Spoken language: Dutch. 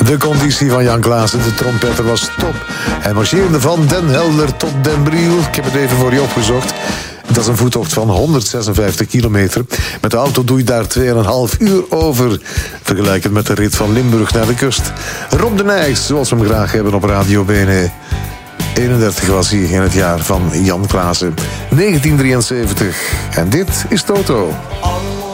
De conditie van Jan Klaassen, de trompetter, was top. Hij marcheerde van Den Helder tot Den Briel. Ik heb het even voor je opgezocht. Dat is een voettocht van 156 kilometer. Met de auto doe je daar 2,5 uur over. Vergelijkend met de rit van Limburg naar de kust. Rob de Nijs, zoals we hem graag hebben op Radio BNE. 31 was hij in het jaar van Jan Klaassen. 1973. En dit is Toto.